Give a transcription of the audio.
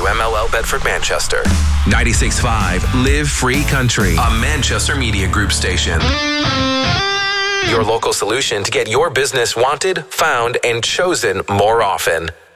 WMLL Bedford Manchester. 96.5 Live Free Country, a Manchester Media Group station. Your local solution to get your business wanted, found, and chosen more often.